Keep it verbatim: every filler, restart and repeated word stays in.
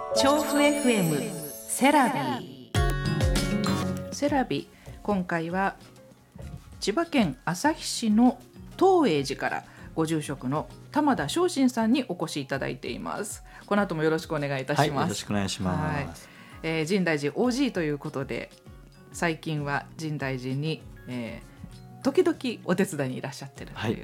調布 エフエム セラビセラビ今回は千葉県旭市の東栄寺からご住職の玉田正信さんにお越しいただいています。この後もよろしくお願いいたします。 はい、よろしくお願いします、 はいえー、深大寺 オージー ということで最近は深大寺に、えー、時々お手伝いにいらっしゃってるという